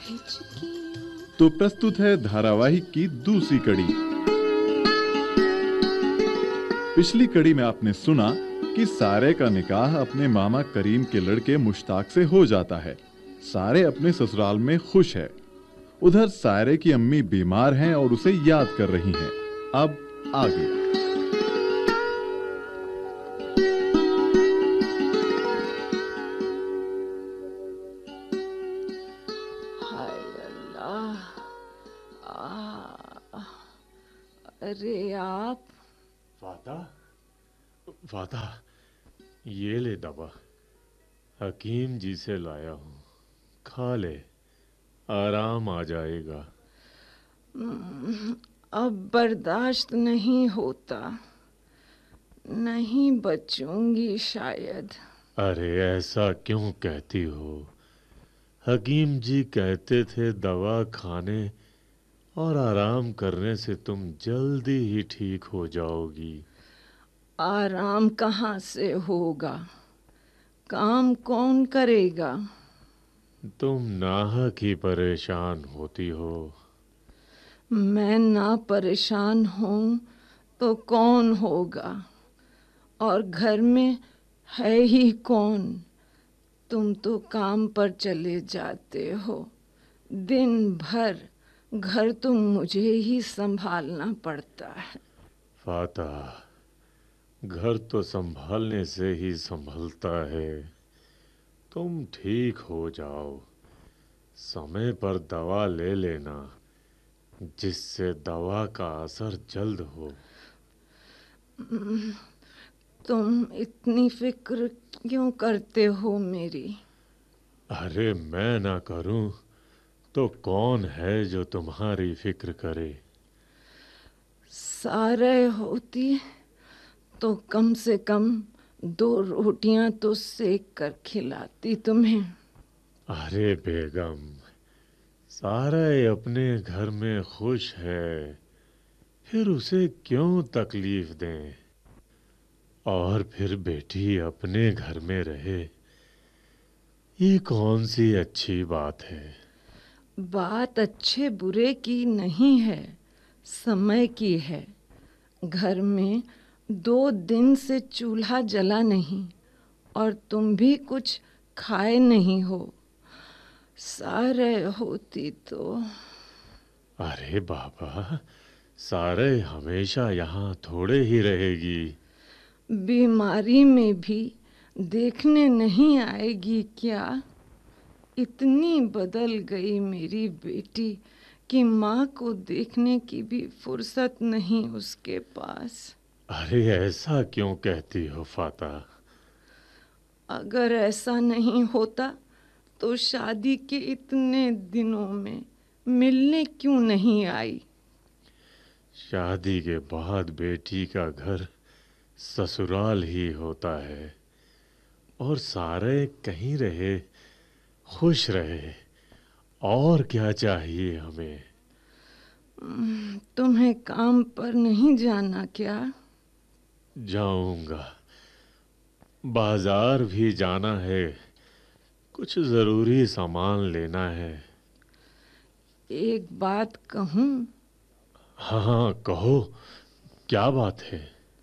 तो प्रस्तुत है धारावाहिक की दूसरी कड़ी। पिछली कड़ी में आपने सुना कि सारे का निकाह अपने मामा करीम के लड़के मुश्ताक से हो जाता है। सारे अपने ससुराल में खुश है। उधर सारे की अम्मी बीमार हैं और उसे याद कर रही हैं। अब आगे। अरे आप वादा, ये ले दवा, हकीम जी से लाया हूँ, खा ले, आराम आ जाएगा। अब बर्दाश्त नहीं होता, नहीं बचूंगी शायद। अरे ऐसा क्यों कहती हो? हकीम जी कहते थे दवा खाने और आराम करने से तुम जल्दी ही ठीक हो जाओगी। आराम कहाँ से होगा? काम कौन करेगा? तुम नाहक ही परेशान होती हो। मैं ना परेशान हूँ तो कौन होगा? और घर में है ही कौन? तुम तो काम पर चले जाते हो। दिन भर घर तो मुझे ही संभालना पड़ता है। फाता, घर तो संभालने से ही संभलता है। तुम ठीक हो जाओ, समय पर दवा ले लेना, जिससे दवा का असर जल्द हो। तुम इतनी फिक्र क्यों करते हो मेरी? अरे मैं ना करूं तो कौन है जो तुम्हारी फिक्र करे? सारे होती तो कम से कम 2 रोटियां तो सेक कर खिलाती तुम्हें। अरे बेगम, सारे अपने घर में खुश है, फिर उसे क्यों तकलीफ दें? और फिर बेटी अपने घर में रहे, ये कौन सी अच्छी बात है? बात अच्छे बुरे की नहीं है, समय की है। घर में 2 दिन से चूल्हा जला नहीं और तुम भी कुछ खाए नहीं हो। सारे होती तो। अरे बाबा, सारे हमेशा यहाँ थोड़े ही रहेगी। बीमारी में भी देखने नहीं आएगी क्या? इतनी बदल गई मेरी बेटी कि माँ को देखने की भी फुर्सत नहीं उसके पास। अरे ऐसा क्यों कहती हो फाता? अगर ऐसा नहीं होता तो शादी के इतने दिनों में मिलने क्यों नहीं आई? शादी के बाद बेटी का घर ससुराल ही होता है, और सारे कहीं रहे, खुश रहे, और क्या चाहिए हमें? तुम्हें काम पर नहीं जाना क्या? जाऊंगा, बाजार भी जाना है, कुछ जरूरी सामान लेना है। एक बात कहूँ? हाँ कहो, क्या बात है?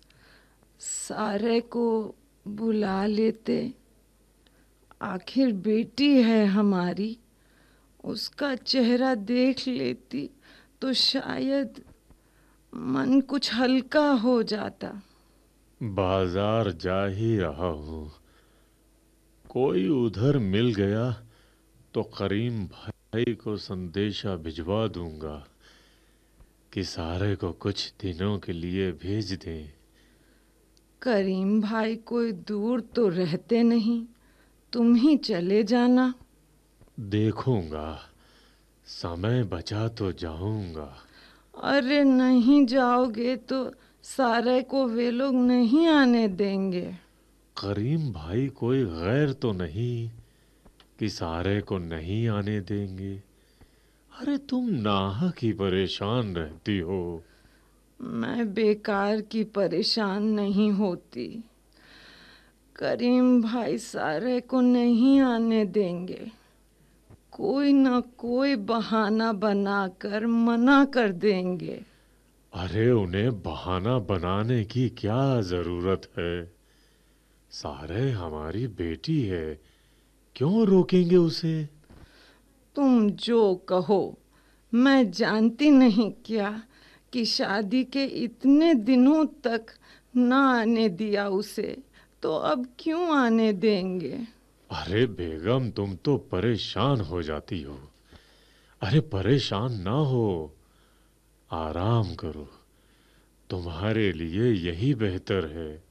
सारे को बुला लेते, आखिर बेटी है हमारी। उसका चेहरा देख लेती तो शायद मन कुछ हल्का हो जाता। बाजार जा ही रहा हूँ, कोई उधर मिल गया तो करीम भाई को संदेशा भिजवा दूंगा कि सारे को कुछ दिनों के लिए भेज दें। करीम भाई कोई दूर तो रहते नहीं, तुम ही चले जाना। देखूंगा, समय बचा तो जाऊंगा। अरे नहीं जाओगे तो सारे को वे लोग नहीं आने देंगे। करीम भाई कोई गैर तो नहीं कि सारे को नहीं आने देंगे? अरे तुम नाहक ही परेशान रहती हो। मैं बेकार की परेशान नहीं होती। करीम भाई सारे को नहीं आने देंगे। कोई ना कोई बहाना बनाकर मना कर देंगे। अरे उन्हें बहाना बनाने की क्या जरूरत है? सारे हमारी बेटी है, क्यों रोकेंगे उसे? तुम जो कहो, मैं जानती नहीं क्या कि शादी के इतने दिनों तक ना आने दिया उसे, तो अब क्यों आने देंगे? अरे बेगम, तुम तो परेशान हो जाती हो। अरे परेशान ना हो, आराम करो, तुम्हारे लिए यही बेहतर है।